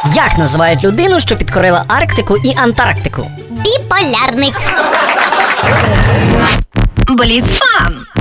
Як називають людину, що підкорила Арктику і Антарктику? Біполярник. Бліцфан.